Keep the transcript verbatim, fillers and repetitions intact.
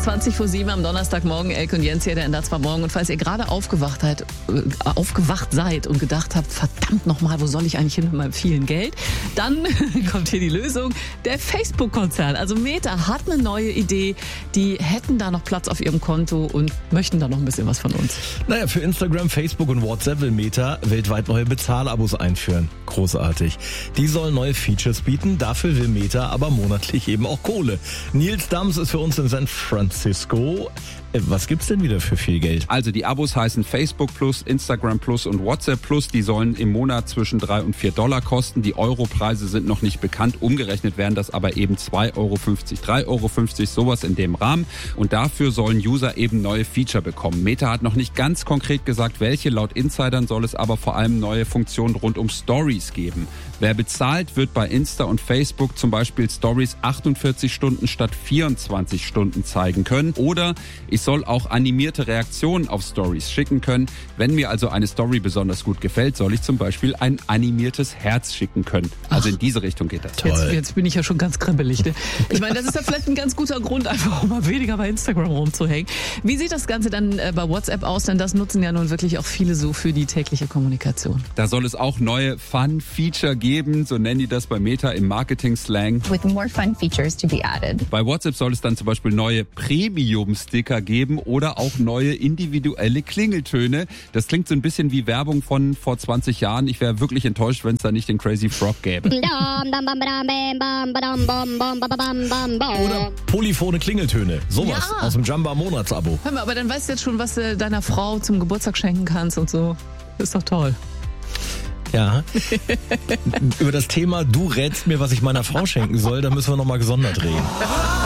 zwanzig vor sieben am Donnerstagmorgen. Elke und Jens hier, der N D R zwei Morgen. Und falls ihr gerade aufgewacht, halt, äh, aufgewacht seid und gedacht habt, verdammt nochmal, wo soll ich eigentlich hin mit meinem vielen Geld? Dann kommt hier die Lösung. Der Facebook-Konzern, also Meta, hat eine neue Idee. Die hätten da noch Platz auf ihrem Konto und möchten da noch ein bisschen was von uns. Naja, für Instagram, Facebook und WhatsApp will Meta weltweit neue Bezahlabos einführen. Großartig. Die sollen neue Features bieten, dafür will Meta aber monatlich eben auch Kohle. Nils Dams ist für uns in San Francisco. Was gibt's denn wieder für viel Geld? Also die Abos heißen Facebook Plus, Instagram Plus und WhatsApp Plus. Die sollen im Monat zwischen drei und vier Dollar kosten. Die Europreise sind noch nicht bekannt. Umgerechnet wären das aber eben zwei Euro fünfzig, drei Euro fünfzig, sowas in dem Rahmen. Und dafür sollen User eben neue Feature bekommen. Meta hat noch nicht ganz konkret gesagt, welche. Laut Insidern soll es aber vor allem neue Funktionen rund um Stories geben. Wer bezahlt, wird bei Insta und Facebook zum Beispiel Stories achtundvierzig Stunden statt vierundzwanzig Stunden zeigen können. Oder ich soll auch animierte Reaktionen auf Stories schicken können. Wenn mir also eine Story besonders gut gefällt, soll ich zum Beispiel ein animiertes Herz schicken können. Also Ach, in diese Richtung geht das. Jetzt, jetzt bin ich ja schon ganz kribbelig. Ne? Ich meine, das ist ja vielleicht ein ganz guter Grund, einfach mal weniger bei Instagram rumzuhängen. Wie sieht das Ganze dann äh, bei WhatsApp aus? Denn das nutzen ja nun wirklich auch viele so für die tägliche Kommunikation. Da soll es auch neue Fun-Feature geben, so nennen die das bei Meta im Marketing-Slang. With more fun features to be added. Bei WhatsApp soll es dann zum Beispiel neue Premium-Sticker geben oder auch neue individuelle Klingeltöne. Das klingt so ein bisschen wie Werbung von vor zwanzig Jahren. Ich wäre wirklich enttäuscht, wenn es da nicht den Crazy Frog gäbe. Oder polyphone Klingeltöne. Sowas Ja. aus dem Jamba-Monatsabo. Hör mal, aber dann weißt du jetzt schon, was du deiner Frau zum Geburtstag schenken kannst und so. Ist doch toll. Ja. Über das Thema, du rätst mir, was ich meiner Frau schenken soll, da müssen wir nochmal gesondert reden.